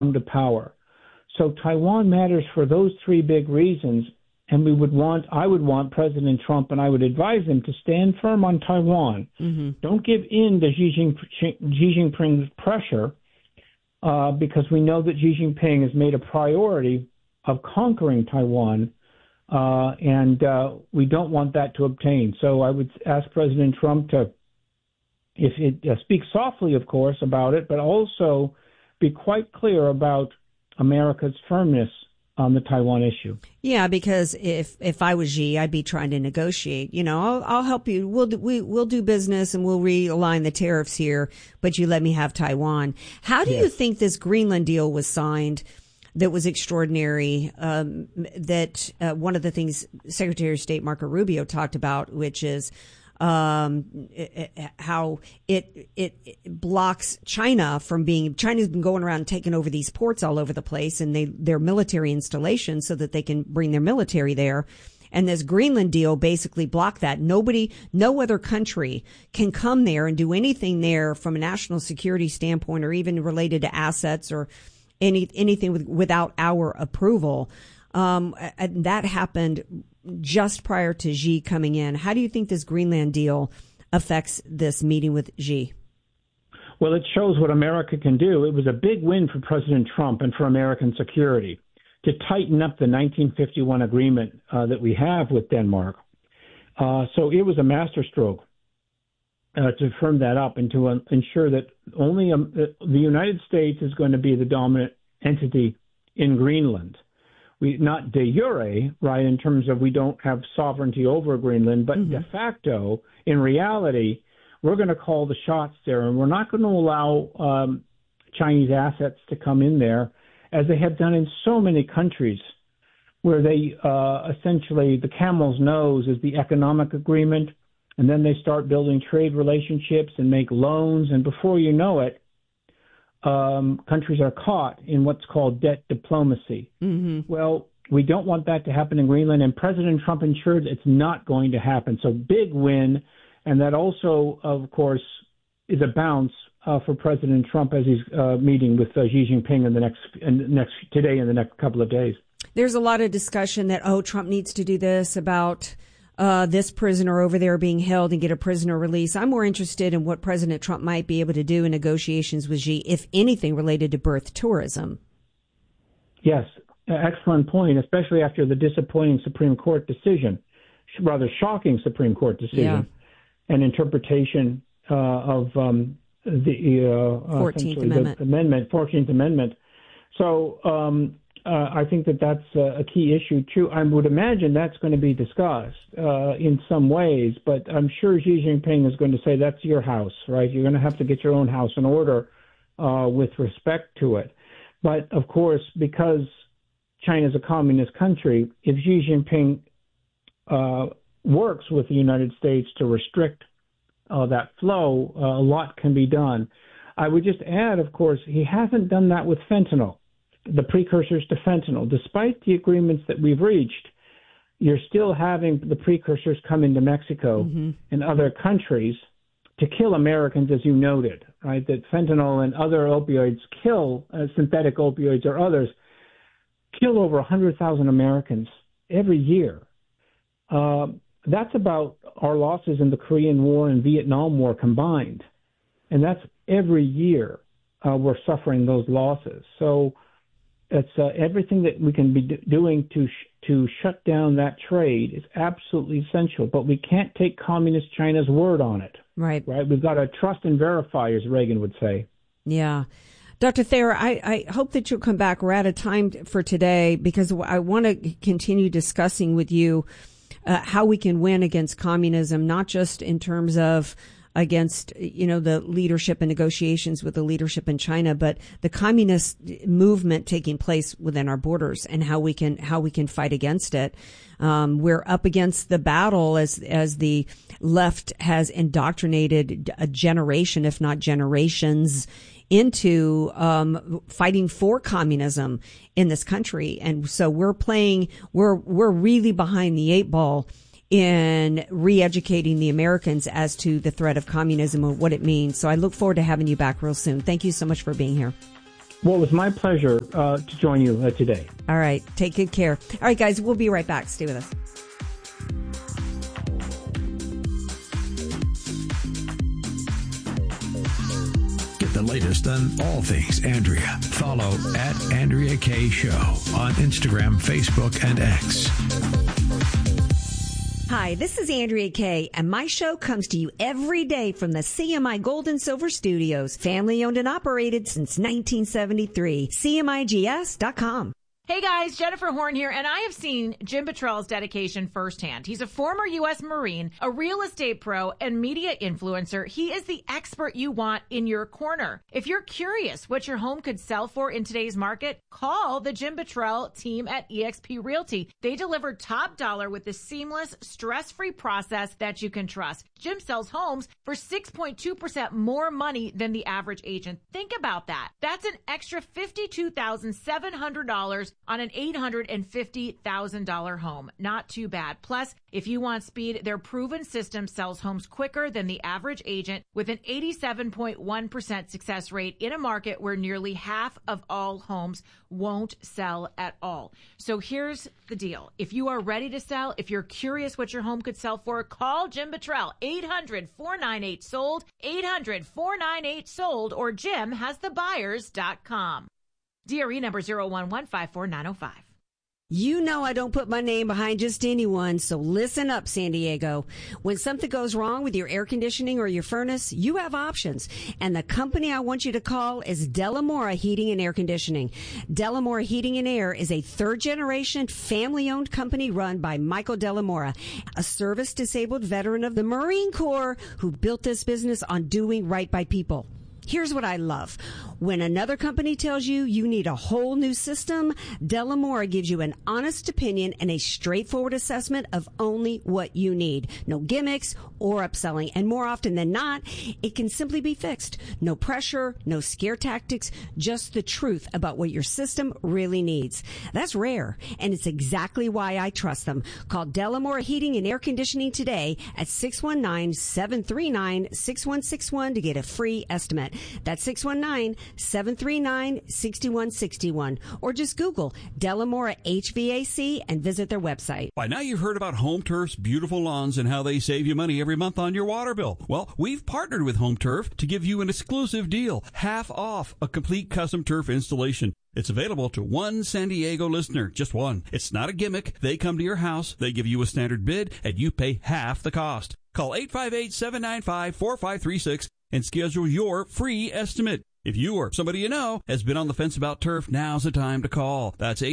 to power. So Taiwan matters for those three big reasons. And I would want President Trump, and I would advise him to stand firm on Taiwan. Mm-hmm. Don't give in to Xi Jinping's pressure, because we know that Xi Jinping has made a priority of conquering Taiwan, and we don't want that to obtain. So I would ask President Trump to, speak softly, of course, about it, but also be quite clear about America's firmness on the Taiwan issue. Yeah, because if I was Xi, I'd be trying to negotiate. I'll help you. We'll do business and we'll realign the tariffs here, but you let me have Taiwan. How do you think this Greenland deal was signed? That was extraordinary. That one of the things Secretary of State Marco Rubio talked about, which is how it blocks China from being. China's been going around and taking over these ports all over the place, and their military installations so that they can bring their military there. And this Greenland deal basically blocked that. No other country can come there and do anything there from a national security standpoint, or even related to assets or anything without our approval. And that happened just prior to Xi coming in. How do you think this Greenland deal affects this meeting with Xi? Well, it shows what America can do. It was a big win for President Trump and for American security to tighten up the 1951 agreement that we have with Denmark. So it was a masterstroke to firm that up and to ensure that only the United States is going to be the dominant entity in Greenland. Not de jure, right, in terms of we don't have sovereignty over Greenland, but de facto, in reality, we're going to call the shots there, and we're not going to allow Chinese assets to come in there, as they have done in so many countries, where they essentially, the camel's nose is the economic agreement, and then they start building trade relationships and make loans, and before you know it, countries are caught in what's called debt diplomacy. Mm-hmm. Well, we don't want that to happen in Greenland, and President Trump ensured it's not going to happen. So big win, and that also, of course, is a bounce for President Trump as he's meeting with Xi Jinping in the next couple of days. There's a lot of discussion that Trump needs to do this about this prisoner over there being held and get a prisoner release. I'm more interested in what President Trump might be able to do in negotiations with Xi, if anything related to birth tourism. Yes, excellent point, especially after the disappointing Supreme Court decision, rather shocking Supreme Court decision, and interpretation of the 14th Amendment. 14th Amendment. So I think that's a key issue, too. I would imagine that's going to be discussed in some ways, but I'm sure Xi Jinping is going to say that's your house, right? You're going to have to get your own house in order with respect to it. But, of course, because China is a communist country, if Xi Jinping works with the United States to restrict that flow, a lot can be done. I would just add, of course, he hasn't done that with fentanyl, the precursors to fentanyl. Despite the agreements that we've reached, you're still having the precursors come into Mexico and other countries to kill Americans, as you noted, right? That fentanyl and other opioids kill, synthetic opioids or others, kill over 100,000 Americans every year. That's about our losses in the Korean War and Vietnam War combined. And that's every year we're suffering those losses. So it's everything that we can be doing to shut down that trade is absolutely essential. But we can't take communist China's word on it. Right. We've got to trust and verify, as Reagan would say. Yeah. Dr. Thayer, I hope that you'll come back. We're out of time for today because I want to continue discussing with you how we can win against communism, not just in terms of against, the leadership and negotiations with the leadership in China, but the communist movement taking place within our borders and how we can fight against it. We're up against the battle as the left has indoctrinated a generation, if not generations, into fighting for communism in this country. And so we're really behind the eight ball in re-educating the Americans as to the threat of communism and what it means. So I look forward to having you back real soon. Thank you so much for being here. Well, it was my pleasure to join you today. All right. Take good care. All right, guys, we'll be right back. Stay with us. Get the latest on all things Andrea. Follow at Andrea K Show on Instagram, Facebook, and X. Hi, this is Andrea Kay, and my show comes to you every day from the CMI Gold and Silver Studios, family owned and operated since 1973. CMIGS.com. Hey guys, Jennifer Horn here, and I have seen Jim Buttrell's dedication firsthand. He's a former U.S. Marine, a real estate pro, and media influencer. He is the expert you want in your corner. If you're curious what your home could sell for in today's market, call the Jim Buttrell team at eXp Realty. They deliver top dollar with the seamless, stress-free process that you can trust. Jim sells homes for 6.2% more money than the average agent. Think about that. That's an extra $52,700 on an $850,000 home. Not too bad. Plus, if you want speed, their proven system sells homes quicker than the average agent with an 87.1% success rate in a market where nearly half of all homes won't sell at all. So here's the deal. If you are ready to sell, if you're curious what your home could sell for, call Jim Buttrell, 800-498-SOLD, 800-498-SOLD, or jimhasthebuyers.com. DRE number 0115495. You know I don't put my name behind just anyone, so listen up, San Diego. When something goes wrong with your air conditioning or your furnace, you have options. And the company I want you to call is Delamora Heating and Air Conditioning. Delamora Heating and Air is a third-generation, family-owned company run by Michael Delamora, a service-disabled veteran of the Marine Corps who built this business on doing right by people. Here's what I love. When another company tells you you need a whole new system, Delamora gives you an honest opinion and a straightforward assessment of only what you need. No gimmicks or upselling. And more often than not, it can simply be fixed. No pressure, no scare tactics, just the truth about what your system really needs. That's rare, and it's exactly why I trust them. Call Delamora Heating and Air Conditioning today at 619-739-6161 to get a free estimate. That's 619-739-6161. Or just Google Delamora HVAC and visit their website. By now you've heard about Home Turf's beautiful lawns and how they save you money every month on your water bill. Well, we've partnered with Home Turf to give you an exclusive deal, half off a complete custom turf installation. It's available to one San Diego listener, just one. It's not a gimmick. They come to your house, they give you a standard bid, and you pay half the cost. Call 858-795-4536 and schedule your free estimate. If you or somebody you know has been on the fence about turf, now's the time to call. That's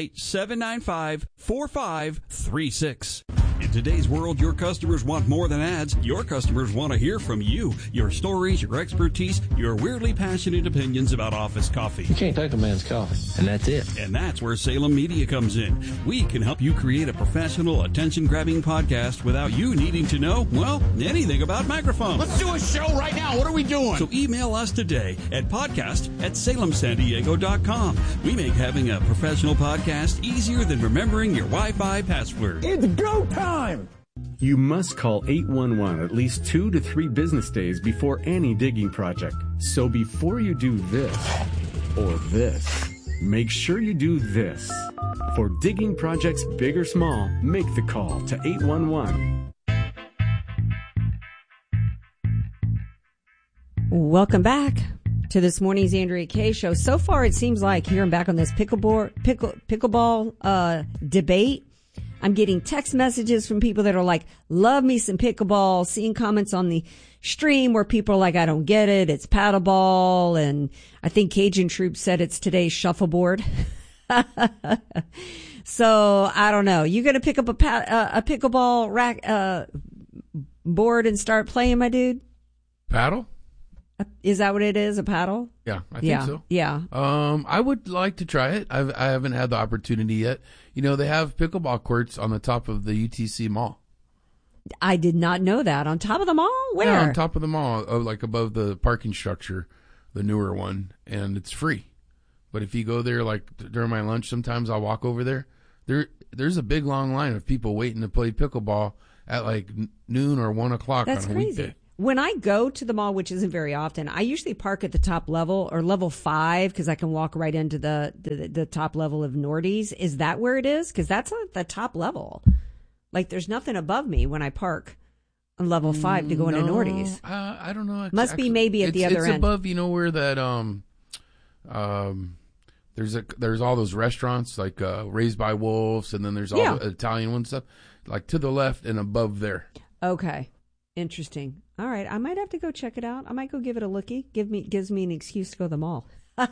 858-795-4536. In today's world, your customers want more than ads. Your customers want to hear from you. Your stories, your expertise, your weirdly passionate opinions about office coffee. You can't take a man's coffee, and that's it. And that's where Salem Media comes in. We can help you create a professional, attention-grabbing podcast without you needing to know, well, anything about microphones. Let's do a show right now. What are we doing? So email us today at podcast@salemsandiego.com. We make having a professional podcast easier than remembering your Wi-Fi password. It's go time! You must call 811 at least 2 to 3 business days before any digging project. So before you do this or this, make sure you do this. For digging projects big or small, make the call to 811. Welcome back to this morning's Andrea Kay Show. So far, it seems like here I'm back on this pickleball debate. I'm getting text messages from people that are like, love me some pickleball, seeing comments on the stream where people are like, I don't get it. It's paddleball. And I think Cajun Troop said it's today's shuffleboard. So I don't know. You going to pick up a pickleball rack, board and start playing, my dude? Paddle? Is that what it is? A paddle? Yeah, I think so. Yeah. I would like to try it. I haven't had the opportunity yet. You know, they have pickleball courts on the top of the UTC mall. I did not know that. On top of the mall? Where? Yeah, on top of the mall, like above the parking structure, the newer one, and it's free. But if you go there, like during my lunch, sometimes I'll walk over there. There's a big long line of people waiting to play pickleball at like noon or 1 o'clock on a weekday. when I go to the mall, which isn't very often, I usually park at the top level or level 5 because I can walk right into the top level of Nordy's. Is that where it is? Because that's at the top level. Like there's nothing above me when I park on level 5 to go into Nordy's. I don't know. Must be maybe at the other end. It's above, where that there's all those restaurants like Raised by Wolves, and then there's all the Italian ones stuff, like to the left and above there. Okay, interesting. All right, I might have to go check it out. I might go give it a lookie. Gives me an excuse to go to the mall. I'm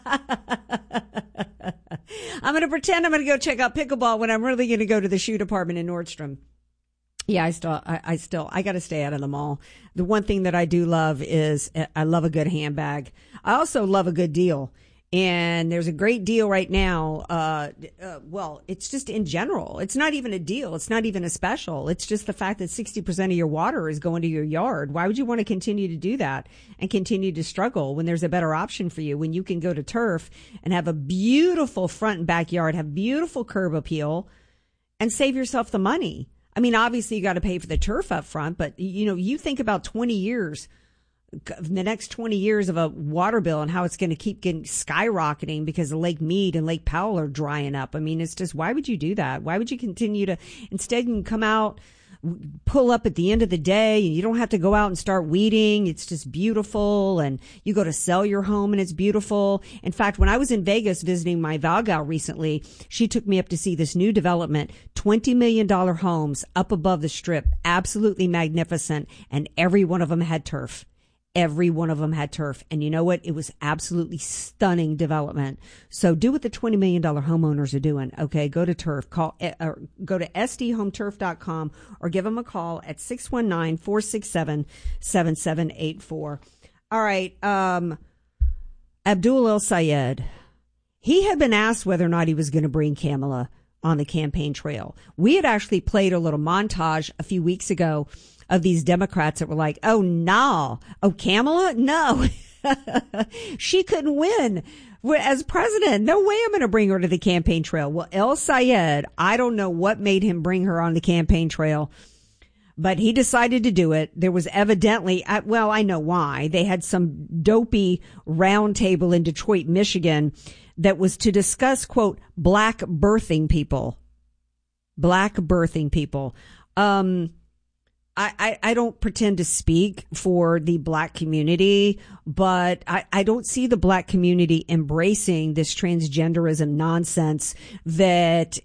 going to pretend I'm going to go check out pickleball when I'm really going to go to the shoe department in Nordstrom. Yeah, I got to stay out of the mall. The one thing that I do love is I love a good handbag. I also love a good deal. And there's a great deal right now. Well, it's just in general. It's not even a deal. It's not even a special. It's just the fact that 60% of your water is going to your yard. Why would you want to continue to do that and continue to struggle when there's a better option for you, when you can go to Turf and have a beautiful front and backyard, have beautiful curb appeal, and save yourself the money? I mean, obviously you got to pay for the turf up front, but you think about 20 years, the next 20 years of a water bill and how it's going to keep getting skyrocketing because Lake Mead and Lake Powell are drying up. I mean, it's just, why would you do that? Why would you continue to, instead you can come out, pull up at the end of the day, and you don't have to go out and start weeding. It's just beautiful. And you go to sell your home and it's beautiful. In fact, when I was in Vegas visiting my Valgal recently, she took me up to see this new development, $20 million homes up above the Strip, absolutely magnificent. And every one of them had turf. Every one of them had turf. And you know what? It was absolutely stunning development. So do what the $20 million homeowners are doing. Okay. Go to Turf. Go to sdhometurf.com or give them a call at 619-467-7784. All right. Abdul El Sayed. He had been asked whether or not he was going to bring Kamala on the campaign trail. We had actually played a little montage a few weeks ago of these Democrats that were like, oh, no. Oh, Kamala? No. She couldn't win as president. No way I'm going to bring her to the campaign trail. Well, El Sayed, I don't know what made him bring her on the campaign trail, but he decided to do it. There was evidently, well, I know why. They had some dopey roundtable in Detroit, Michigan that was to discuss, quote, black birthing people. Black birthing people. I don't pretend to speak for the black community, but I don't see the black community embracing this transgenderism nonsense that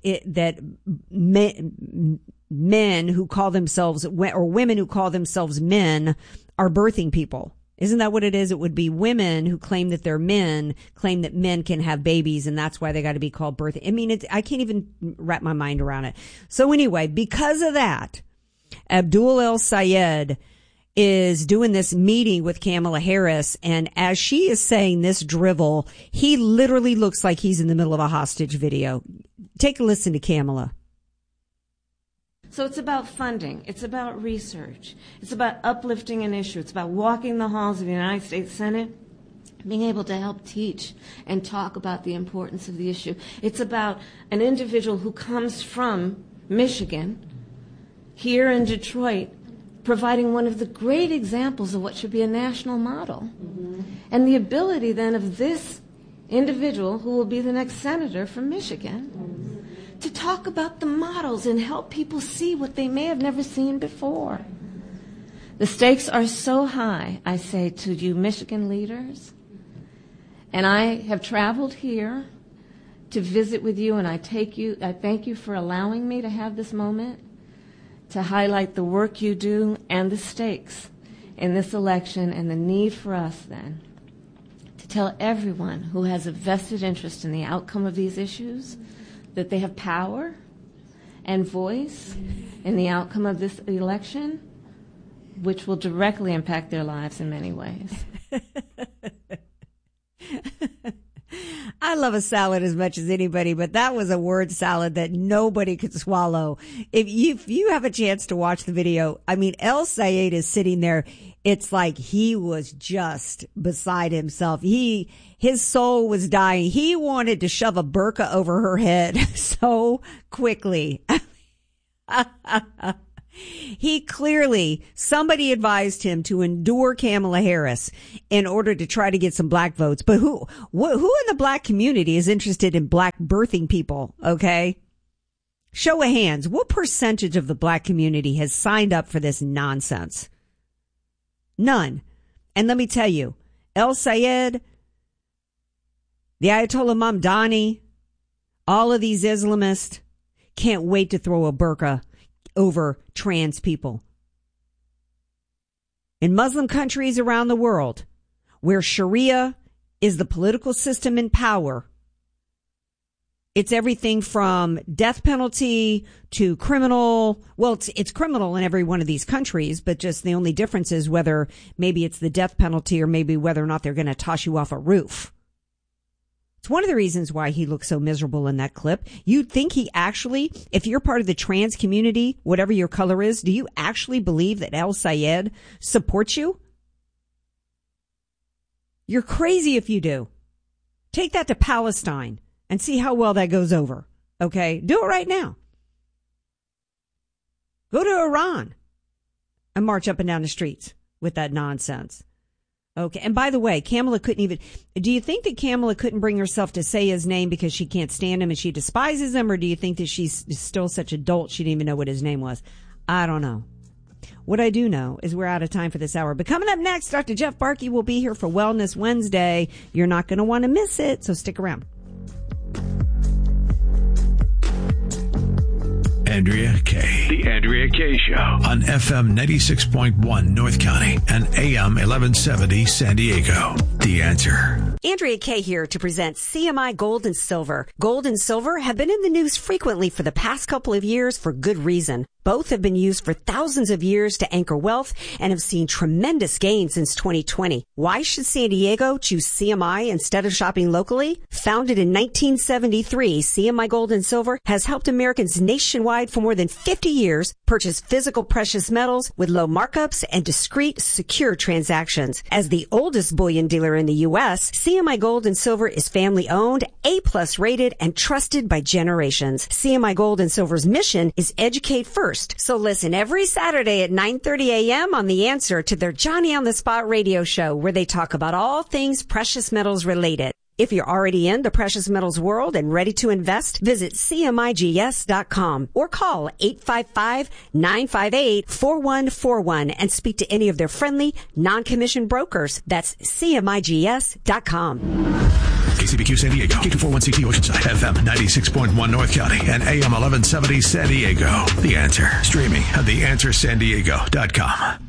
men who call themselves, or women who call themselves men, are birthing people. Isn't that what it is? It would be women who claim that they're men, claim that men can have babies, and that's why they got to be called birthing. I mean, I can't even wrap my mind around it. So anyway, because of that, Abdul El Sayed is doing this meeting with Kamala Harris, and as she is saying this drivel, he literally looks like he's in the middle of a hostage video. Take a listen to Kamala. So it's about funding. It's about research. It's about uplifting an issue. It's about walking the halls of the United States Senate, being able to help teach and talk about the importance of the issue. It's about an individual who comes from Michigan, here in Detroit, providing one of the great examples of what should be a national model. Mm-hmm. And the ability then of this individual, who will be the next senator from Michigan, to talk about the models and help people see what they may have never seen before. The stakes are so high, I say to you Michigan leaders, and I have traveled here to visit with you, and I thank you for allowing me to have this moment to highlight the work you do and the stakes in this election, and the need for us then to tell everyone who has a vested interest in the outcome of these issues that they have power and voice in the outcome of this election, which will directly impact their lives in many ways. I love a salad as much as anybody, but that was a word salad that nobody could swallow. If you have a chance to watch the video, I mean, El Sayed is sitting there. It's like he was just beside himself. His soul was dying. He wanted to shove a burqa over her head so quickly. Somebody advised him to endure Kamala Harris in order to try to get some black votes. But who in the black community is interested in black birthing people? Okay. Show of hands. What percentage of the black community has signed up for this nonsense? None. And let me tell you, El Sayed, the Ayatollah Mamdani, all of these Islamists can't wait to throw a burqa over trans people. In Muslim countries around the world, where Sharia is the political system in power, it's everything from death penalty to criminal. Well, it's criminal in every one of these countries, but just the only difference is whether maybe it's the death penalty or maybe whether or not they're going to toss you off a roof. It's one of the reasons why he looks so miserable in that clip. You'd think he actually, if you're part of the trans community, whatever your color is, do you actually believe that El Sayed supports you? You're crazy if you do. Take that to Palestine and see how well that goes over. Okay? Do it right now. Go to Iran and march up and down the streets with that nonsense. Okay. And by the way, Kamala couldn't even, do you think that Kamala couldn't bring herself to say his name because she can't stand him and she despises him? Or do you think that she's still such a dolt she didn't even know what his name was? I don't know. What I do know is we're out of time for this hour. But coming up next, Dr. Jeff Barkey will be here for Wellness Wednesday. You're not going to want to miss it, so stick around. Andrea Kaye. The Andrea Kaye Show on FM 96.1 North County and AM 1170 San Diego. The Answer. Andrea Kaye here to present CMI Gold and Silver. Gold and silver have been in the news frequently for the past couple of years for good reason. Both have been used for thousands of years to anchor wealth and have seen tremendous gains since 2020. Why should San Diego choose CMI instead of shopping locally? Founded in 1973, CMI Gold and Silver has helped Americans nationwide for more than 50 years purchase physical precious metals with low markups and discreet, secure transactions. As the oldest bullion dealer in the U.S., CMI Gold and Silver is family-owned, A+ rated, and trusted by generations. CMI Gold and Silver's mission is educate first. So listen every Saturday at 9:30 a.m. on The Answer to their Johnny on the Spot radio show where they talk about all things precious metals related. If you're already in the precious metals world and ready to invest, visit CMIGS.com or call 855-958-4141 and speak to any of their friendly, non-commissioned brokers. That's CMIGS.com. KCBQ San Diego, K241CT Oceanside, FM 96.1 North County, and AM 1170 San Diego. The Answer. Streaming at theanswersandiego.com.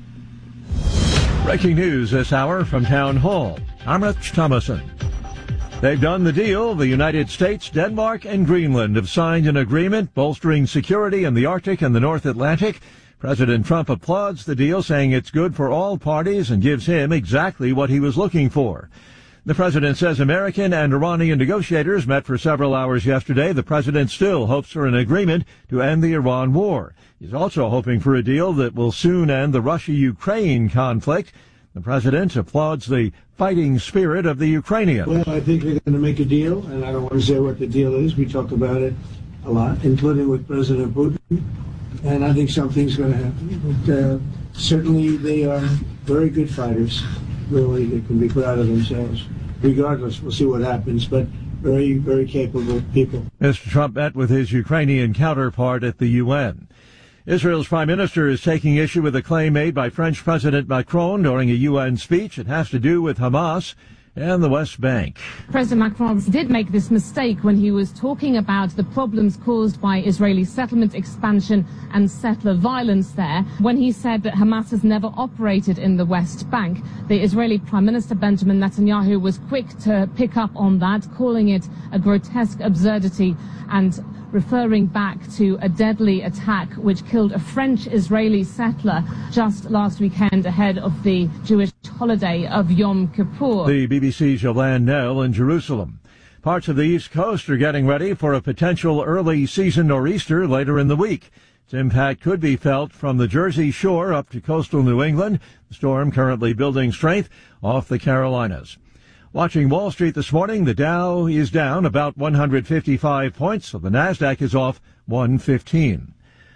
Breaking news this hour from Town Hall. I'm Rich Thomason. They've done the deal. The United States, Denmark, and Greenland have signed an agreement bolstering security in the Arctic and the North Atlantic. President Trump applauds the deal, saying it's good for all parties and gives him exactly what he was looking for. The president says American and Iranian negotiators met for several hours yesterday. The president still hopes for an agreement to end the Iran war. He's also hoping for a deal that will soon end the Russia-Ukraine conflict. The president applauds the fighting spirit of the Ukrainians. Well, I think we're going to make a deal, and I don't want to say what the deal is. We talk about it a lot, including with President Putin, and I think something's going to happen. But, certainly they are very good fighters. Really, they can be proud of themselves. Regardless, we'll see what happens, but very, very capable people. Mr. Trump met with his Ukrainian counterpart at the UN. Israel's prime minister is taking issue with a claim made by French President Macron during a UN speech. It has to do with Hamas and the West Bank. President Macron did make this mistake when he was talking about the problems caused by Israeli settlement expansion and settler violence there, when he said that Hamas has never operated in the West Bank. The Israeli Prime Minister Benjamin Netanyahu was quick to pick up on that, calling it a grotesque absurdity and referring back to a deadly attack which killed a French-Israeli settler just last weekend ahead of the Jewish holiday of Yom Kippur. The BBC's Yolande Nell in Jerusalem. Parts of the East Coast are getting ready for a potential early season nor'easter later in the week. Its impact could be felt from the Jersey Shore up to coastal New England. The storm currently building strength off the Carolinas. Watching Wall Street this morning, the Dow is down about 155 points, so the Nasdaq is off 115.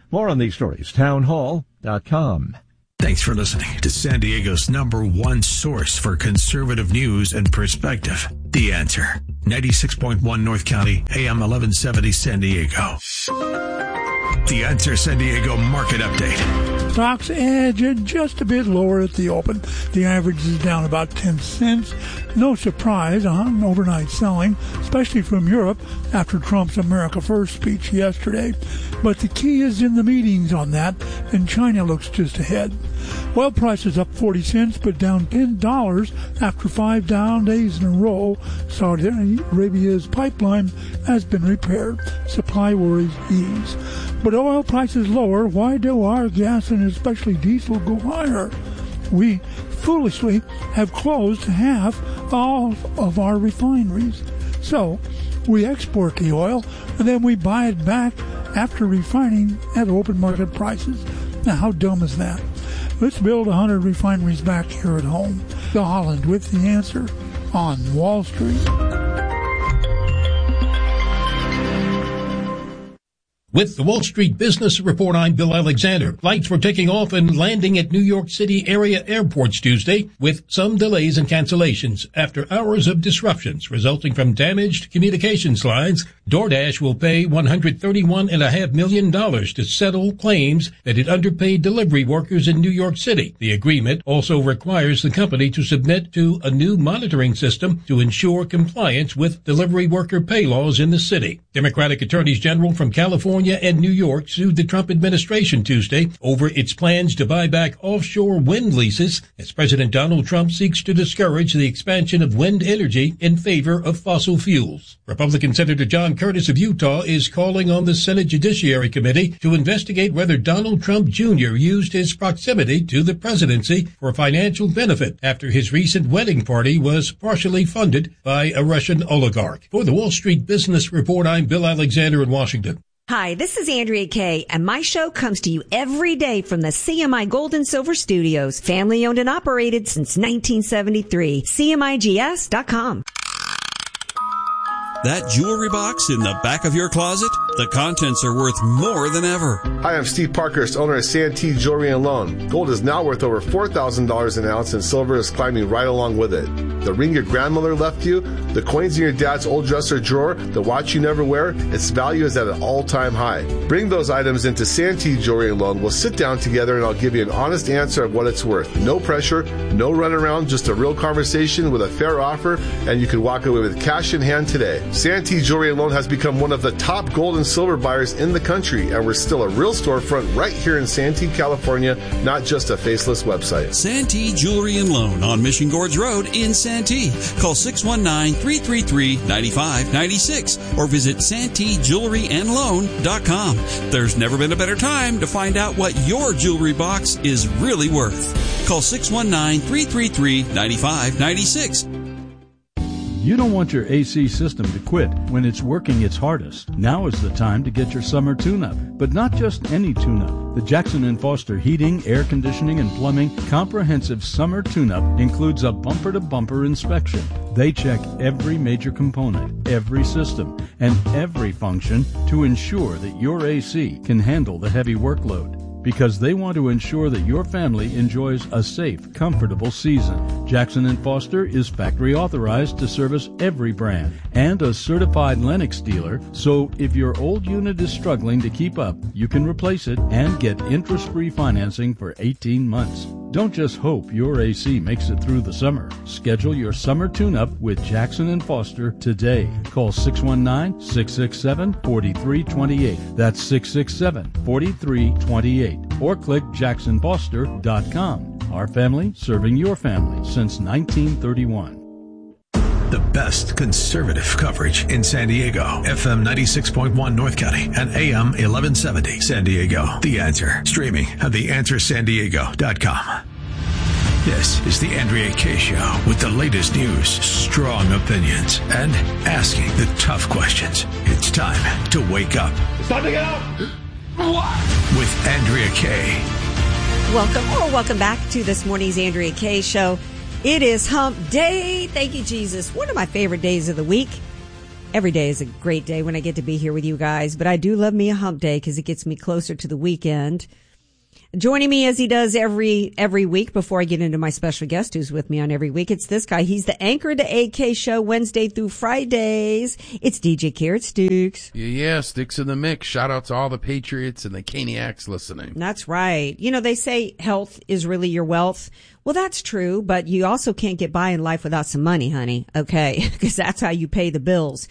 More on these stories, townhall.com. Thanks for listening to San Diego's #1 source for conservative news and perspective. The Answer. 96.1 North County, AM 1170 San Diego. The Answer San Diego Market Update. Stocks edge just a bit lower at the open. The average is down about 10 cents. No surprise on overnight selling, especially from Europe after Trump's America First speech yesterday. But the key is in the meetings on that, and China looks just ahead. Oil prices up 40 cents, but down $10 after 5 down days in a row. Saudi Arabia's pipeline has been repaired. Supply worries ease. But oil prices lower. Why do our gas and especially diesel go higher? We foolishly have closed half all of our refineries. So we export the oil and then we buy it back after refining at open market prices. Now, how dumb is that? Let's build 100 refineries back here at home. The Holland with the answer on Wall Street. With the Wall Street Business Report, I'm Bill Alexander. Flights were taking off and landing at New York City area airports Tuesday, with some delays and cancellations. After hours of disruptions resulting from damaged communications lines, DoorDash will pay $131.5 million to settle claims that it underpaid delivery workers in New York City. The agreement also requires the company to submit to a new monitoring system to ensure compliance with delivery worker pay laws in the city. Democratic attorneys general from California and New York sued the Trump administration Tuesday over its plans to buy back offshore wind leases as President Donald Trump seeks to discourage the expansion of wind energy in favor of fossil fuels. Republican Senator John Curtis of Utah is calling on the Senate Judiciary Committee to investigate whether Donald Trump Jr. used his proximity to the presidency for financial benefit after his recent wedding party was partially funded by a Russian oligarch. For the Wall Street Business Report, I'm Bill Alexander in Washington. Hi, this is Andrea Kay, and my show comes to you every day from the CMI Gold and Silver Studios, family owned and operated since 1973. CMIGS.com. That jewelry box in the back of your closet? The contents are worth more than ever. Hi, I'm Steve Parkhurst, owner of Santee Jewelry and Loan. Gold is now worth over $4,000 an ounce, and silver is climbing right along with it. The ring your grandmother left you, the coins in your dad's old dresser drawer, the watch you never wear, its value is at an all-time high. Bring those items into Santee Jewelry and Loan. We'll sit down together and I'll give you an honest answer of what it's worth. No pressure, no runaround, just a real conversation with a fair offer, and you can walk away with cash in hand today. Santee Jewelry and Loan has become one of the top gold and silver buyers in the country, and we're still a real storefront right here in Santee, California, not just a faceless website. Santee Jewelry and Loan on Mission Gorge Road in Santee. Call 619-333-9596 or visit SanteeJewelryandLoan.com. There's never been a better time to find out what your jewelry box is really worth. Call 619-333-9596. You don't want your AC system to quit when it's working its hardest. Now is the time to get your summer tune-up, but not just any tune-up. The Jackson & Foster Heating, Air Conditioning, and Plumbing Comprehensive Summer Tune-Up includes a bumper-to-bumper inspection. They check every major component, every system, and every function to ensure that your AC can handle the heavy workload. Because they want to ensure that your family enjoys a safe, comfortable season. Jackson & Foster is factory authorized to service every brand and a certified Lennox dealer, so if your old unit is struggling to keep up, you can replace it and get interest-free financing for 18 months. Don't just hope your AC makes it through the summer. Schedule your summer tune-up with Jackson & Foster today. Call 619-667-4328. That's 667-4328. Or click jacksonfoster.com. Our family serving your family since 1931. The best conservative coverage in San Diego. FM 96.1 North County and AM 1170 San Diego. The Answer. Streaming at theanswersandiego.com. This is the Andrea Kay Show with the latest news, strong opinions, and asking the tough questions. It's time to wake up. It's time to get up. What? With Andrea Kay. Welcome back to this morning's Andrea Kay Show. It is Hump Day. Thank you, Jesus. One of my favorite days of the week. Every day is a great day when I get to be here with you guys, but I do love me a hump day because it gets me closer to the weekend. Joining me as he does every week before I get into my special guest who's with me on every week, it's this guy. He's the anchor to AK show Wednesday through Fridays. It's DJ Carrot Sticks. Yeah, Sticks in the mix. Shout out to all the Patriots and the Caniacs listening. That's right. You know, they say health is really your wealth. Well, that's true, but you also can't get by in life without some money, honey. Okay, because that's how you pay the bills.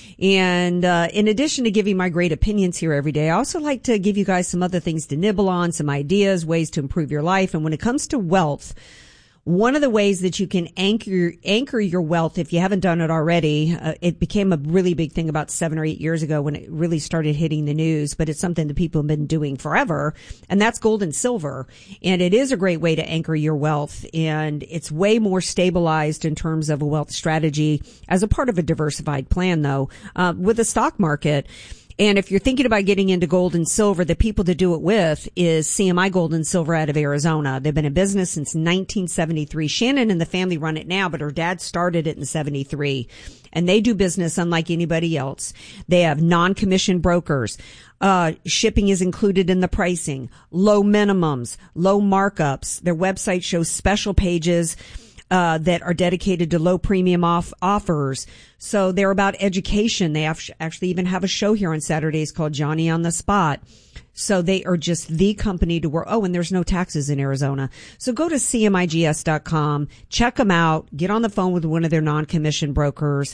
And in addition to giving my great opinions here every day, I also like to give you guys some other things to nibble on, some ideas, ways to improve your life. And when it comes to wealth, one of the ways that you can anchor your wealth, if you haven't done it already, it became a really big thing about 7 or 8 years ago when it really started hitting the news, but it's something that people have been doing forever, and that's gold and silver. And it is a great way to anchor your wealth, and it's way more stabilized in terms of a wealth strategy as a part of a diversified plan, though, with the stock market. And if you're thinking about getting into gold and silver, the people to do it with is CMI Gold and Silver out of Arizona. They've been in business since 1973. Shannon and the family run it now, but her dad started it in 73. And they do business unlike anybody else. They have non-commissioned brokers. Shipping is included in the pricing. Low minimums, low markups. Their website shows special pages that are dedicated to low premium offers. So they're about education. They actually even have a show here on Saturdays called Johnny on the Spot. So they are just the company to work. Oh, and there's no taxes in Arizona. So go to CMIGS.com, check them out, get on the phone with one of their non-commissioned brokers,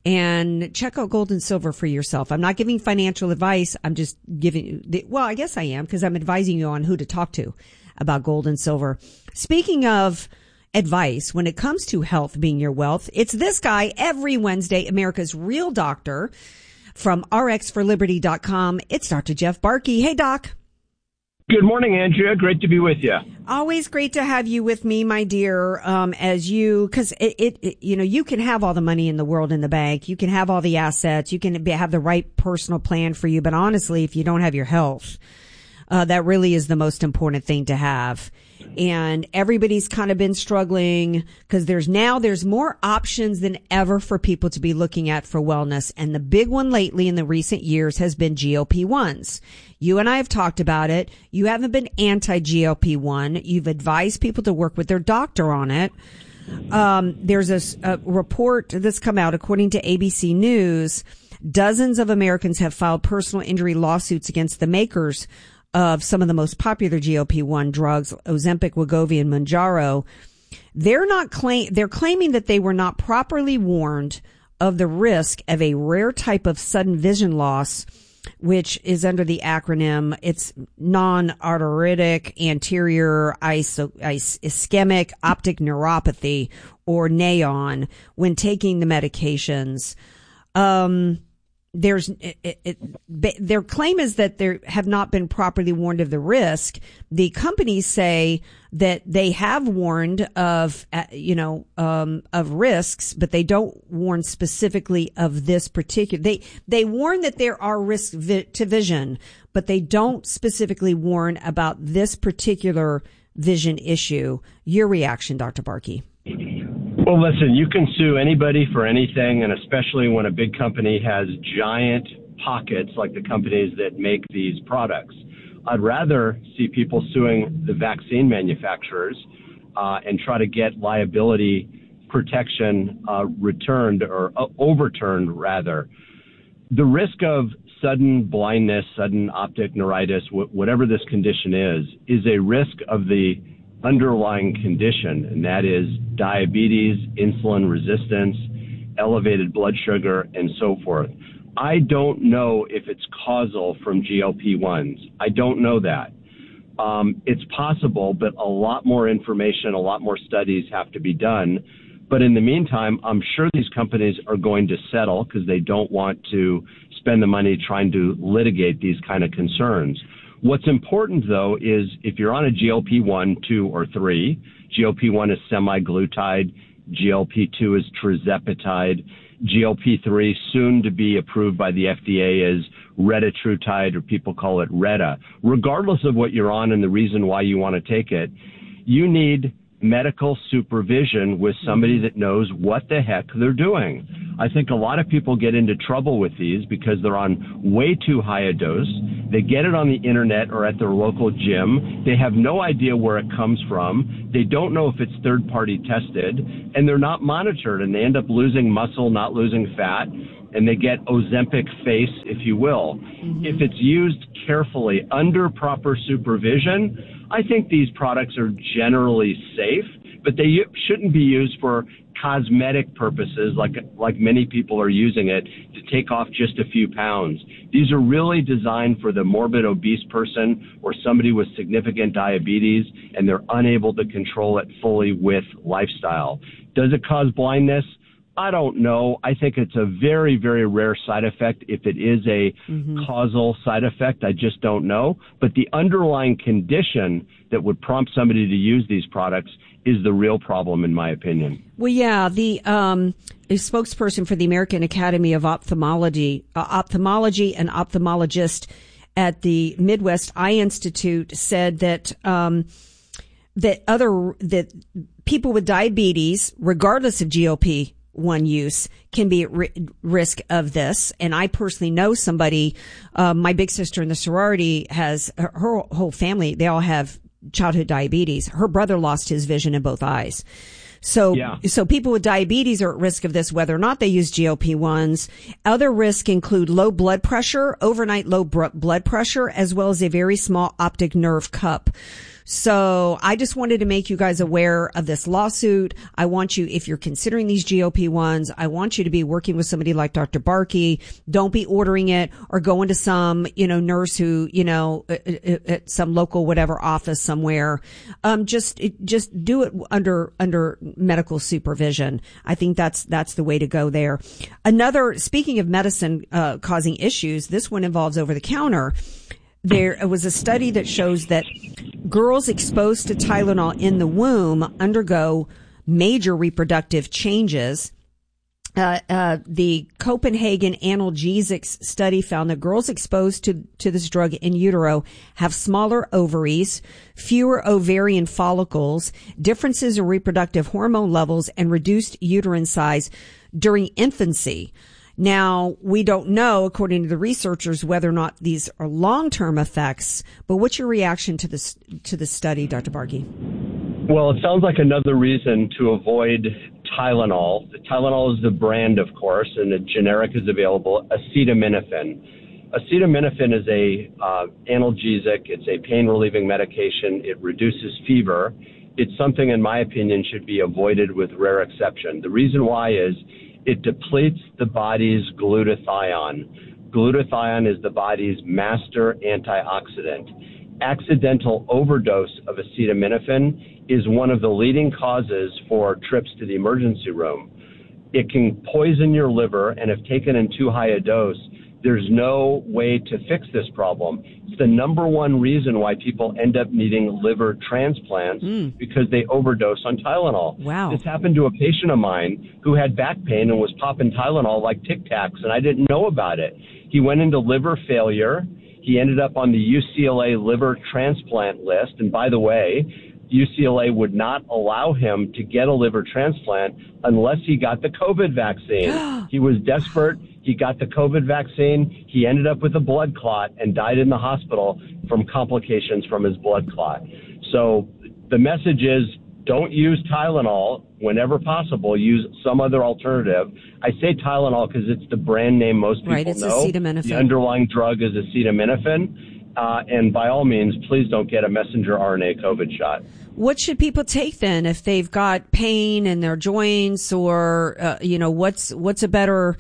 and check out gold and silver for yourself. I'm not giving financial advice. I'm just giving well, I guess I am, because I'm advising you on who to talk to about gold and silver. Speaking of advice, when it comes to health being your wealth, it's this guy every Wednesday, America's real doctor from RxForLiberty.com. It's Dr. Jeff Barke. Hey, Doc. Good morning, Andrea. Great to be with you. Always great to have you with me, my dear, because you know, you can have all the money in the world in the bank. You can have all the assets. You can have the right personal plan for you. But honestly, if you don't have your health, that really is the most important thing to have. And everybody's kind of been struggling because there's more options than ever for people to be looking at for wellness. And the big one lately in the recent years has been GLP-1s. You and I have talked about it. You haven't been anti-GLP-1. You've advised people to work with their doctor on it. There's a report that's come out, according to ABC News, dozens of Americans have filed personal injury lawsuits against the makers of some of the most popular GLP-1 drugs, Ozempic, Wegovy, and Mounjaro. They're claiming that they were not properly warned of the risk of a rare type of sudden vision loss, which is under the acronym, it's non-arteritic anterior ischemic optic neuropathy, or NAION, when taking the medications. Their claim is that they have not been properly warned of the risk. The companies say that they have warned of risks, but they don't warn specifically of this particular. They warn that there are risks to vision, but they don't specifically warn about this particular vision issue. Your reaction, Dr. Barke? Well, listen, you can sue anybody for anything, and especially when a big company has giant pockets like the companies that make these products. I'd rather see people suing the vaccine manufacturers and try to get liability protection returned or overturned, rather. The risk of sudden blindness, sudden optic neuritis, whatever this condition is a risk of the underlying condition, and that is diabetes, insulin resistance, elevated blood sugar, and so forth. I don't know if it's causal from GLP-1s. I don't know that. It's possible, but a lot more information, a lot more studies have to be done. But in the meantime, I'm sure these companies are going to settle because they don't want to spend the money trying to litigate these kind of concerns. What's important, though, is if you're on a GLP-1, 2, or 3, GLP-1 is semaglutide, GLP-2 is tirzepatide, GLP-3, soon to be approved by the FDA, is retatrutide, or people call it Reta. Regardless of what you're on and the reason why you want to take it, you need medical supervision with somebody that knows what the heck they're doing. I think a lot of people get into trouble with these because they're on way too high a dose. They get it on the internet or at their local gym. They have no idea where it comes from. They don't know if it's third-party tested, and they're not monitored, and they end up losing muscle, not losing fat, and they get Ozempic face, if you will. If it's used carefully under proper supervision, I think these products are generally safe, but they shouldn't be used for cosmetic purposes like many people are using it to take off just a few pounds. These are really designed for the morbid obese person or somebody with significant diabetes, and they're unable to control it fully with lifestyle. Does it cause blindness? I don't know. I think it's a very, very rare side effect. If it is a causal side effect, I just don't know. But the underlying condition that would prompt somebody to use these products is the real problem, in my opinion. Well, yeah, the a spokesperson for the American Academy of Ophthalmology and ophthalmologist at the Midwest Eye Institute said that that people with diabetes, regardless of GLP-1 use, can be at risk of this. And I personally know somebody, my big sister in the sorority has her whole family, they all have childhood diabetes. Her brother lost his vision in both eyes. So people with diabetes are at risk of this, whether or not they use GLP-1s. Other risks include low blood pressure, overnight low blood pressure, as well as a very small optic nerve cup. So I just wanted to make you guys aware of this lawsuit. I want you, if you're considering these GLP-1s, I want you to be working with somebody like Dr. Barkey. Don't be ordering it or going to some, nurse who, at some local whatever office somewhere. Just do it under medical supervision. I think that's the way to go there. Speaking of medicine, causing issues, this one involves over the counter. There was a study that shows that girls exposed to Tylenol in the womb undergo major reproductive changes. The Copenhagen Analgesics study found that girls exposed to this drug in utero have smaller ovaries, fewer ovarian follicles, differences in reproductive hormone levels, and reduced uterine size during infancy. Now, we don't know, according to the researchers, whether or not these are long-term effects, but what's your reaction to this study, Dr. Barkey? Well, it sounds like another reason to avoid Tylenol. The Tylenol is the brand, of course, and the generic is available, acetaminophen. Acetaminophen is a analgesic. It's a pain-relieving medication. It reduces fever. It's something, in my opinion, should be avoided with rare exception. The reason why is it depletes the body's glutathione. Glutathione is the body's master antioxidant. Accidental overdose of acetaminophen is one of the leading causes for trips to the emergency room. It can poison your liver, and if taken in too high a dose, there's no way to fix this problem. It's the number one reason why people end up needing liver transplants because they overdose on Tylenol. Wow. This happened to a patient of mine who had back pain and was popping Tylenol like Tic Tacs, and I didn't know about it. He went into liver failure. He ended up on the UCLA liver transplant list. And by the way, UCLA would not allow him to get a liver transplant unless he got the COVID vaccine. He was desperate. He got the COVID vaccine. He ended up with a blood clot and died in the hospital from complications from his blood clot. So the message is, don't use Tylenol whenever possible. Use some other alternative. I say Tylenol because it's the brand name most people right, it's know. Acetaminophen. The underlying drug is acetaminophen. And by all means, please don't get a messenger RNA COVID shot. What should people take then if they've got pain in their joints or, what's a better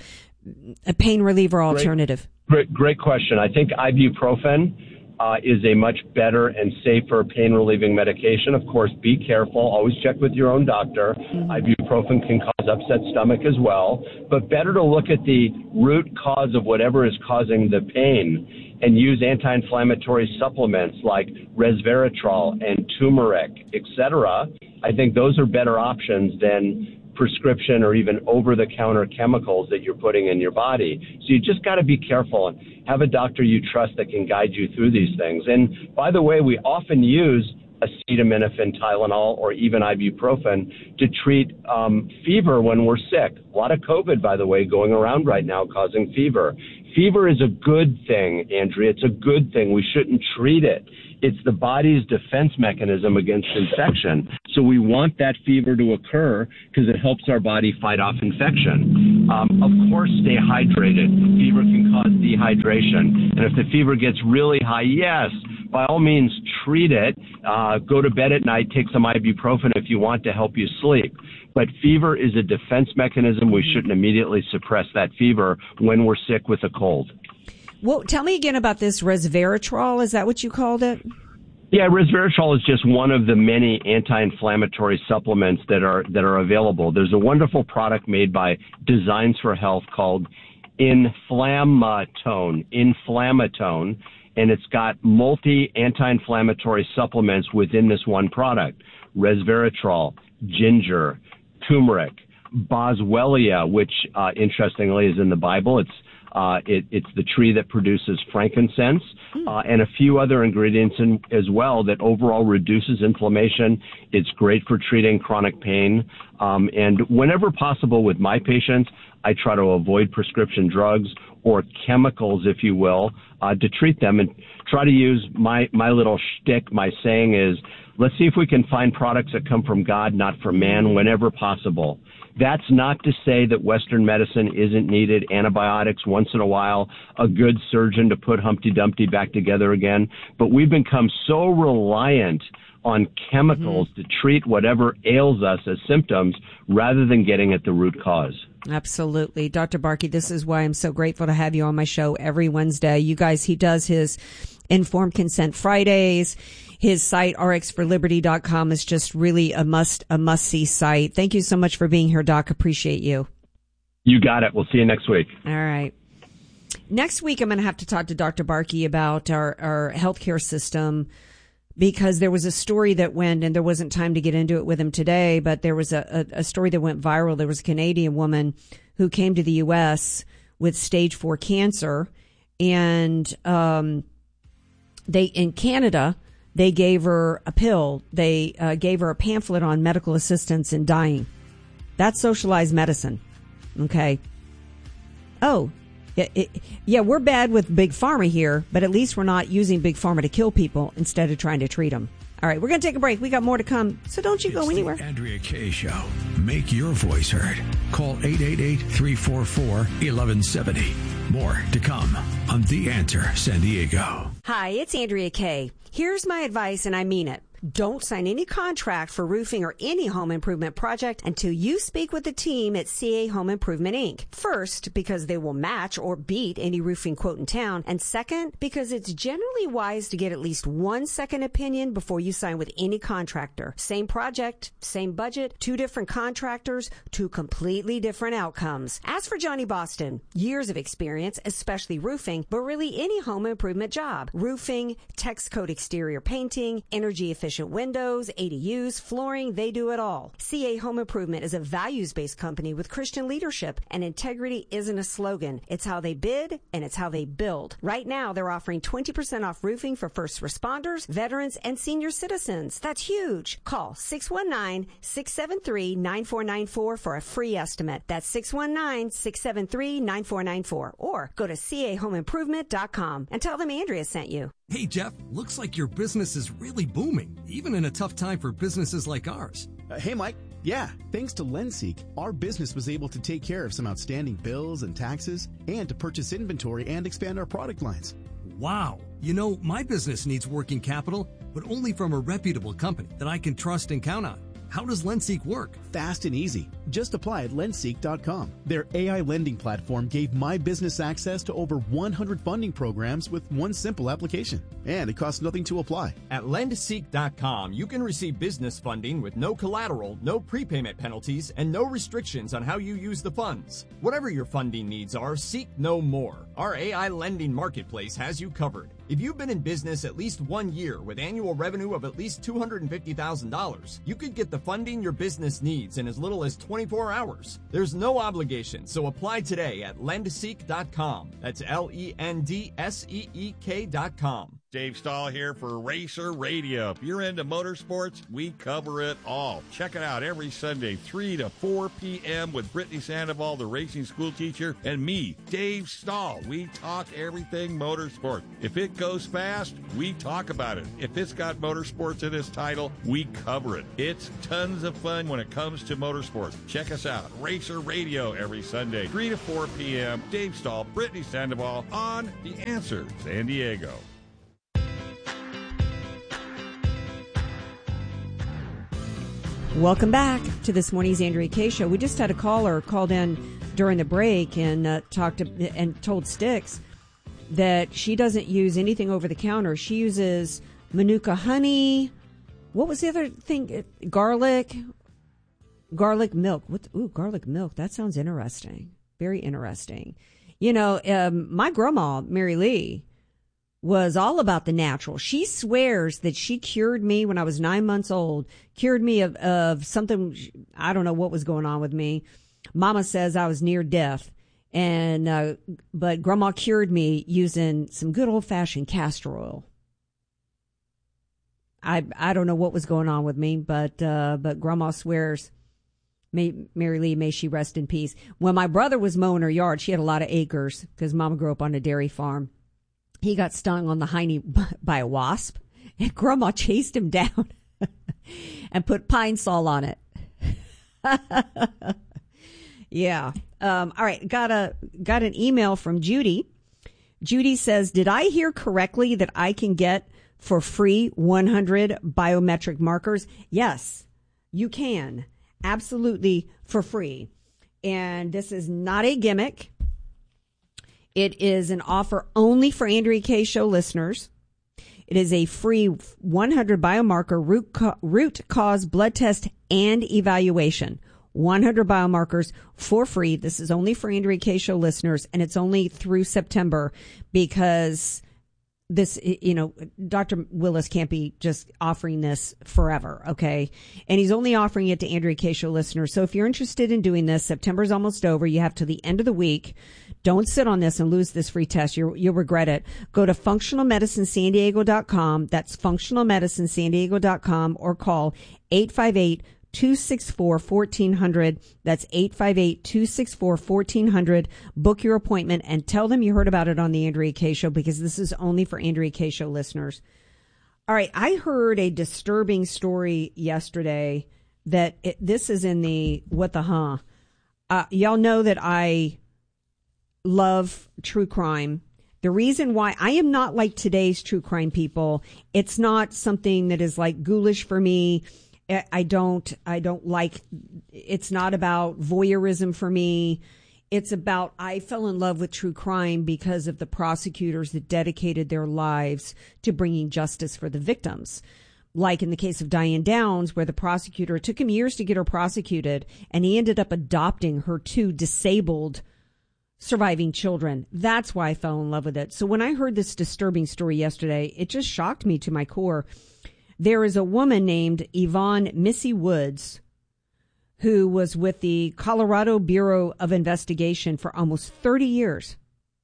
pain reliever alternative? Great question. I think ibuprofen is a much better and safer pain-relieving medication. Of course, be careful. Always check with your own doctor. Ibuprofen can cause upset stomach as well. But better to look at the root cause of whatever is causing the pain and use anti-inflammatory supplements like resveratrol and turmeric, etc. I think those are better options than prescription or even over-the-counter chemicals that you're putting in your body. So you just got to be careful and have a doctor you trust that can guide you through these things. And by the way, we often use acetaminophen, Tylenol, or even ibuprofen to treat fever when we're sick. A lot of COVID, by the way, going around right now causing fever. Fever is a good thing, Andrea. It's a good thing. We shouldn't treat it. It's the body's defense mechanism against infection. So we want that fever to occur because it helps our body fight off infection. Of course, stay hydrated. Fever can cause dehydration. And if the fever gets really high, yes, by all means, treat it. Go to bed at night, take some ibuprofen if you want to help you sleep. But fever is a defense mechanism. We shouldn't immediately suppress that fever when we're sick with a cold. Well, tell me again about this resveratrol. Is that what you called it? Yeah, resveratrol is just one of the many anti-inflammatory supplements that are available. There's a wonderful product made by Designs for Health called Inflammatone, and it's got multi-anti-inflammatory supplements within this one product. Resveratrol, ginger, turmeric, boswellia, which interestingly is in the Bible. It's the tree that produces frankincense, and a few other ingredients as well that overall reduces inflammation. It's great for treating chronic pain. And whenever possible with my patients, I try to avoid prescription drugs or chemicals, if you will, to treat them, and try to use my little shtick. My saying is, let's see if we can find products that come from God, not from man, whenever possible. That's not to say that Western medicine isn't needed, antibiotics once in a while, a good surgeon to put Humpty Dumpty back together again. But we've become so reliant on chemicals to treat whatever ails us as symptoms rather than getting at the root cause. Absolutely. Dr. Barkey, this is why I'm so grateful to have you on my show every Wednesday. You guys, he does his Informed Consent Fridays. His site, rxforliberty.com, is just really a must-see site. Thank you so much for being here, Doc. Appreciate you. You got it. We'll see you next week. All right. Next week, I'm going to have to talk to Dr. Barkey about our healthcare system, because there was a story that went, and there wasn't time to get into it with him today, but there was a story that went viral. There was a Canadian woman who came to the U.S. with stage 4 cancer, and in Canada, they gave her a pill. They gave her a pamphlet on medical assistance in dying. That's socialized medicine. Okay. Oh, yeah, we're bad with Big Pharma here, but at least we're not using Big Pharma to kill people instead of trying to treat them. All right, we're going to take a break. We got more to come, so don't you go anywhere. The Andrea Kaye Show. Make your voice heard. Call 888-344-1170. More to come on The Answer San Diego. Hi, it's Andrea Kaye. Here's my advice, and I mean it. Don't sign any contract for roofing or any home improvement project until you speak with the team at CA Home Improvement, Inc. First, because they will match or beat any roofing quote in town. And second, because it's generally wise to get at least 1 second opinion before you sign with any contractor. Same project, same budget, 2 different contractors, 2 completely different outcomes. As for Johnny Boston, years of experience, especially roofing, but really any home improvement job. Roofing, text code exterior painting, energy efficient windows, ADUs, flooring, they do it all. CA Home Improvement is a values-based company with Christian leadership, and integrity isn't a slogan. It's how they bid, and it's how they build. Right now, they're offering 20% off roofing for first responders, veterans, and senior citizens. That's huge. Call 619-673-9494 for a free estimate. That's 619-673-9494. Or go to cahomeimprovement.com and tell them Andrea sent you. Hey, Jeff, looks like your business is really booming, even in a tough time for businesses like ours. Hey, Mike. Yeah, thanks to LendSeek, our business was able to take care of some outstanding bills and taxes and to purchase inventory and expand our product lines. Wow. You know, my business needs working capital, but only from a reputable company that I can trust and count on. How does LendSeek work? Fast and easy. Just apply at lendseek.com. Their AI lending platform gave my business access to over 100 funding programs with one simple application. And it costs nothing to apply. At lendseek.com, you can receive business funding with no collateral, no prepayment penalties, and no restrictions on how you use the funds. Whatever your funding needs are, seek no more. Our AI lending marketplace has you covered. If you've been in business at least 1 year with annual revenue of at least $250,000, you could get the funding your business needs in as little as 24 hours. There's no obligation, so apply today at lendseek.com. That's LENDSEEK.com. Dave Stahl here for Racer Radio. If you're into motorsports, we cover it all. Check it out every Sunday, 3 to 4 p.m. with Brittany Sandoval, the racing school teacher, and me, Dave Stahl. We talk everything motorsport. If it goes fast, we talk about it. If it's got motorsports in its title, we cover it. It's tons of fun when it comes to motorsports. Check us out, Racer Radio, every Sunday, 3 to 4 p.m. Dave Stahl, Brittany Sandoval on The Answer San Diego. Welcome back to this morning's Andrea Kaye Show. We just had a caller called in during the break and told Styx that she doesn't use anything over the counter. She uses Manuka honey. What was the other thing? Garlic milk. Garlic milk. That sounds interesting. Very interesting. You know, my grandma, Mary Lee, was all about the natural. She swears that she cured me when I was 9 months old, cured me of something, I don't know what was going on with me. Mama says I was near death, but Grandma cured me using some good old-fashioned castor oil. I don't know what was going on with me, but Grandma swears, Mary Lee, may she rest in peace. When my brother was mowing her yard, she had a lot of acres because Mama grew up on a dairy farm. He got stung on the hiney by a wasp, and Grandma chased him down and put pine sol on it. Yeah. All right. Got an email from Judy. Judy says, did I hear correctly that I can get for free 100 biometric markers? Yes, you can. Absolutely for free. And this is not a gimmick. It is an offer only for Andrea Kaye Show listeners. It is a free 100 biomarker root cause blood test and evaluation. 100 biomarkers for free. This is only for Andrea Kaye Show listeners, and it's only through September because this, Dr. Willis can't be just offering this forever, okay? And he's only offering it to Andrea Kaye Show listeners. So if you're interested in doing this, September's almost over. You have to the end of the week. Don't sit on this and lose this free test. You'll regret it. Go to functionalmedicinesandiego.com. That's functionalmedicinesandiego.com, or call 858-264-1400. That's 858-264-1400. Book your appointment and tell them you heard about it on the Andrea Kaye Show, because this is only for Andrea Kaye Show listeners. All right. I heard a disturbing story yesterday that this is in the what the huh. Y'all know that I love true crime. The reason why I am not like today's true crime people, it's not something that is like ghoulish for me. I don't like, it's not about voyeurism for me. It's about, I fell in love with true crime because of the prosecutors that dedicated their lives to bringing justice for the victims. Like in the case of Diane Downs, where the prosecutor, it took him years to get her prosecuted, and he ended up adopting her 2 disabled surviving children. That's why I fell in love with it. So when I heard this disturbing story yesterday, it just shocked me to my core. There is a woman named Yvonne Missy Woods who was with the Colorado Bureau of Investigation for almost 30 years.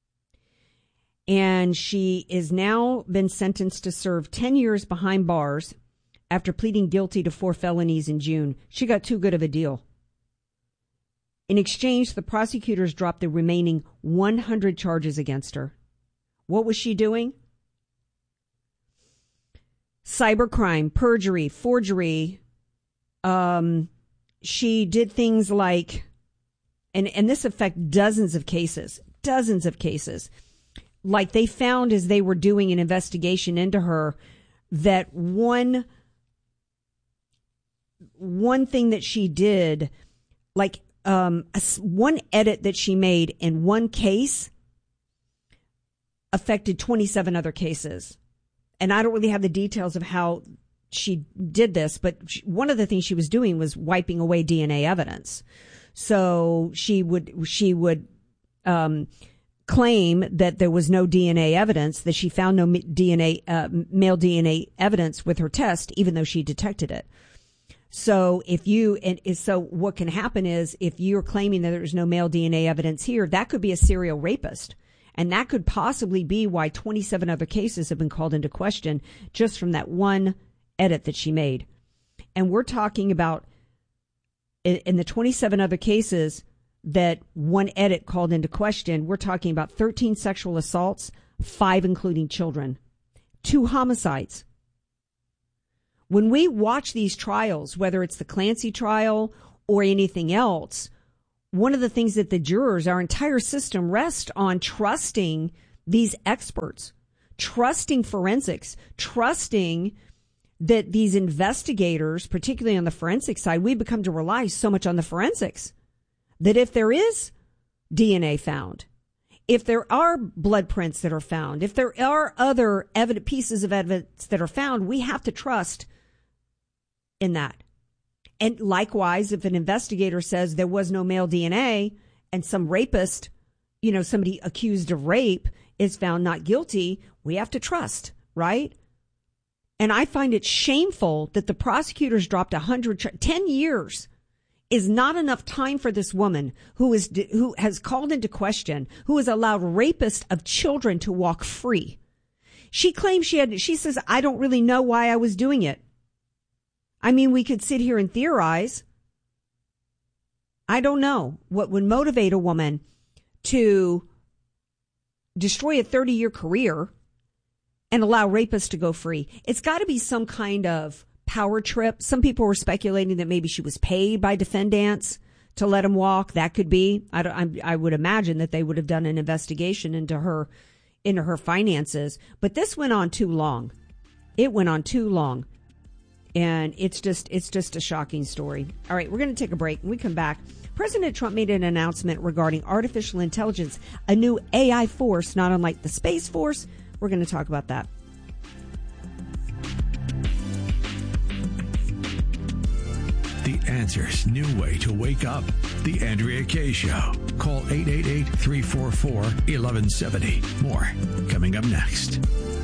And she is now been sentenced to serve 10 years behind bars after pleading guilty to 4 felonies in June. She got too good of a deal. In exchange, the prosecutors dropped the remaining 100 charges against her. What was she doing? Cybercrime, perjury, forgery. She did things like, and this affected dozens of cases. Like they found as they were doing an investigation into her that one thing that she did, like one edit that she made in one case affected 27 other cases. And I don't really have the details of how she did this, but one of the things she was doing was wiping away DNA evidence. So she would claim that there was no DNA evidence, that she found no male DNA evidence with her test, even though she detected it. So so what can happen is if you're claiming that there's no male DNA evidence here, that could be a serial rapist. And that could possibly be why 27 other cases have been called into question just from that one edit that she made. And we're talking about, in the 27 other cases that one edit called into question, we're talking about 13 sexual assaults, 5 including children, 2 homicides. When we watch these trials, whether it's the Clancy trial or anything else, one of the things that the jurors, our entire system rests on trusting these experts, trusting forensics, trusting that these investigators, particularly on the forensic side, we become to rely so much on the forensics that if there is DNA found, if there are blood prints that are found, if there are other pieces of evidence that are found, we have to trust in that. And likewise, if an investigator says there was no male DNA and some rapist, somebody accused of rape is found not guilty, we have to trust, right? And I find it shameful that the prosecutors dropped 10 years is not enough time for this woman who has called into question, who has allowed rapists of children to walk free. She claims she says, I don't really know why I was doing it. I mean, we could sit here and theorize. I don't know what would motivate a woman to destroy a 30-year career and allow rapists to go free. It's got to be some kind of power trip. Some people were speculating that maybe she was paid by defendants to let him walk. That could be. I would imagine that they would have done an investigation into her finances. But this went on too long. It went on too long. And it's just a shocking story. All right, we're going to take a break. When we come back, President Trump made an announcement regarding artificial intelligence, a new AI force, not unlike the Space Force. We're going to talk about that. The Answer's new way to wake up. The Andrea Kaye Show. Call 888-344-1170. More coming up next.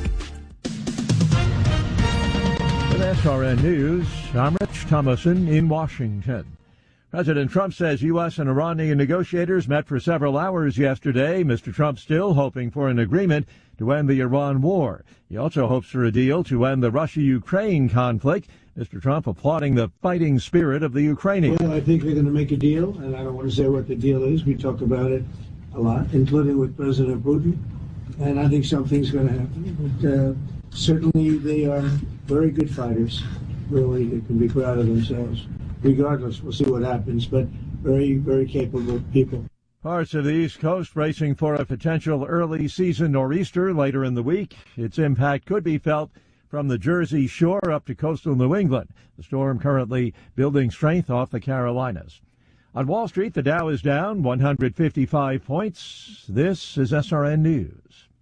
With SRN News, I'm Rich Thomason in Washington. President Trump says U.S. and Iranian negotiators met for several hours yesterday. Mr. Trump still hoping for an agreement to end the Iran war. He also hopes for a deal to end the Russia-Ukraine conflict. Mr. Trump applauding the fighting spirit of the Ukrainians. Well, I think they're going to make a deal, and I don't want to say what the deal is. We talk about it a lot, including with President Putin, and I think something's going to happen. But certainly they are very good fighters. Really, they can be proud of themselves. Regardless, we'll see what happens, but very, very capable people. Parts of the East Coast bracing for a potential early season nor'easter later in the week. Its impact could be felt from the Jersey Shore up to coastal New England. The storm currently building strength off the Carolinas. On Wall Street, the Dow is down 155 points. This is SRN News.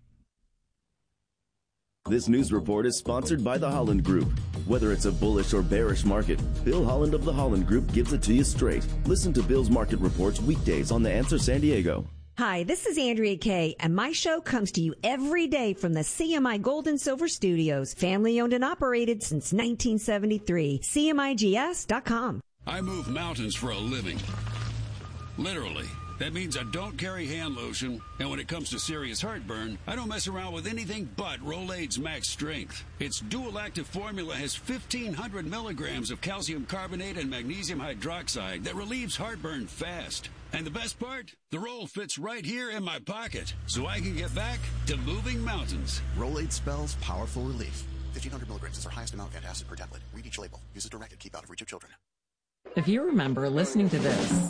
This news report is sponsored by the Holland Group. Whether it's a bullish or bearish market, Bill Holland of the Holland Group gives it to you straight. Listen to Bill's market reports weekdays on The Answer San Diego. Hi, this is Andrea Kaye, and my show comes to you every day from the CMI Gold and Silver Studios, family owned and operated since 1973. CMIGS.com. I move mountains for a living. Literally. That means I don't carry hand lotion, and when it comes to serious heartburn, I don't mess around with anything but Rolaids Max Strength. Its dual-active formula has 1,500 milligrams of calcium carbonate and magnesium hydroxide that relieves heartburn fast. And the best part? The roll fits right here in my pocket, so I can get back to moving mountains. Rolaids spells powerful relief. 1,500 milligrams is our highest amount of antacid per tablet. Read each label. Use as directed. Keep out of reach of children. If you remember listening to this,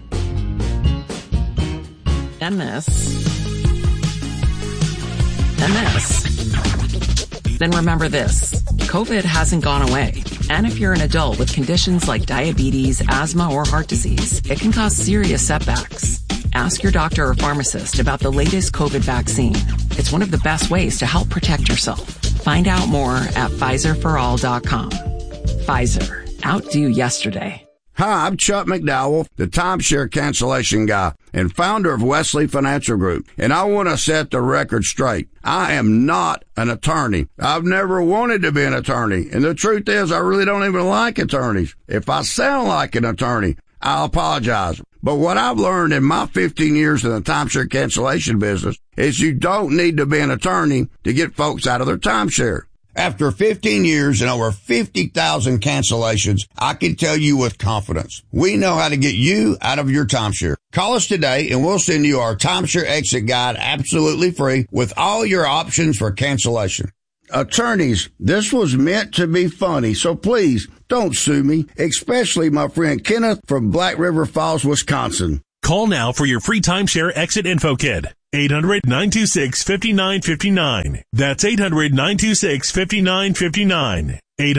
and this, and this, then remember this. COVID hasn't gone away. And if you're an adult with conditions like diabetes, asthma, or heart disease, it can cause serious setbacks. Ask your doctor or pharmacist about the latest COVID vaccine. It's one of the best ways to help protect yourself. Find out more at PfizerForAll.com. Pfizer. Outdo yesterday. Hi, I'm Chuck McDowell, the timeshare cancellation guy and founder of Wesley Financial Group, and I want to set the record straight. I am not an attorney. I've never wanted to be an attorney, and the truth is I really don't even like attorneys. If I sound like an attorney, I'll apologize. But what I've learned in my 15 years in the timeshare cancellation business is you don't need to be an attorney to get folks out of their timeshare. After 15 years and over 50,000 cancellations, I can tell you with confidence, we know how to get you out of your timeshare. Call us today and we'll send you our timeshare exit guide absolutely free with all your options for cancellation. Attorneys, this was meant to be funny, so please don't sue me, especially my friend Kenneth from Black River Falls, Wisconsin. Call now for your free timeshare exit info kit. 800-926-5959. That's 800-926-5959.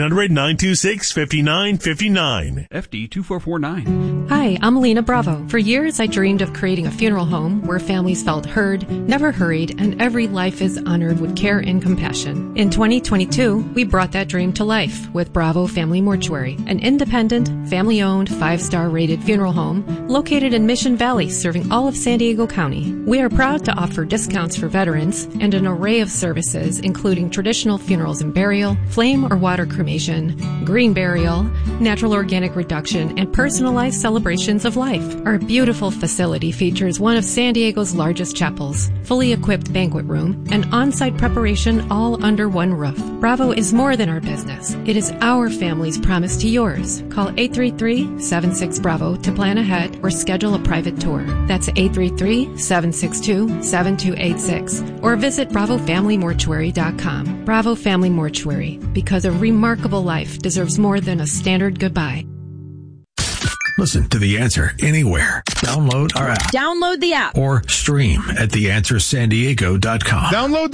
800-926-5959. FD 2449. Hi, I'm Alina Bravo. For years, I dreamed of creating a funeral home where families felt heard, never hurried, and every life is honored with care and compassion. In 2022, we brought that dream to life with Bravo Family Mortuary, an independent, family-owned, 5-star rated funeral home located in Mission Valley, serving all of San Diego County. We are proud to offer discounts for veterans and an array of services, including traditional funerals and burial, flame or water cremation, green burial, natural organic reduction, and personalized celebrations of life. Our beautiful facility features one of San Diego's largest chapels, fully equipped banquet room, and on-site preparation all under one roof. Bravo is more than our business. It is our family's promise to yours. Call 833-76-BRAVO to plan ahead or schedule a private tour. That's 833-762-7286 or visit BravoFamilyMortuary.com. Bravo Family Mortuary, because a remarkable life deserves more than a standard goodbye. Listen to The Answer anywhere. Download our app. Download the app. Or stream at theanswersandiego.com. Download